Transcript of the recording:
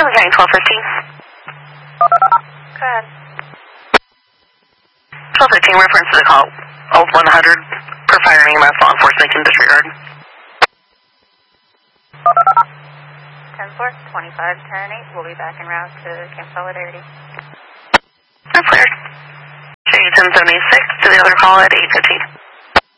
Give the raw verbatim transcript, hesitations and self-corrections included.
County twelve fifteen. Go ahead. twelve fifteen, reference to the call Old one hundred per fire and E M S law enforcement can disregard. ten four, twenty-five, ten eight. We'll be back en route to Camp Solidarity. That's clear. J ten seventy-six to the other call at eight fifteen.